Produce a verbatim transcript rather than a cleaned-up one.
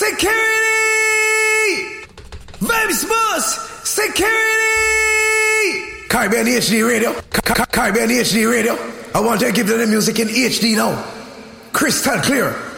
security! Vibes Boss, security! Caribbean H D Radio, Caribbean H D Radio. I want to give you the music in H D now. Crystal clear.